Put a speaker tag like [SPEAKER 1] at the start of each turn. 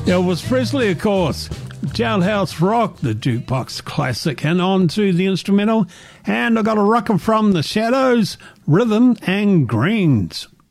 [SPEAKER 1] Elvis Presley, of course. Jailhouse Rock, the jukebox classic, and on to the instrumental. And I got a rocker from the Shadows, Rhythm and Greens.